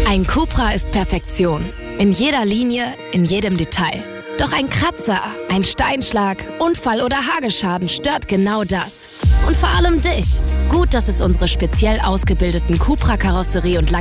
Ein Cupra ist Perfektion. In jeder Linie, in jedem Detail. Doch ein Kratzer, ein Steinschlag, Unfall oder Hageschaden stört genau das. Und vor allem dich. Gut, dass es unsere speziell ausgebildeten Cupra-Karosserie- und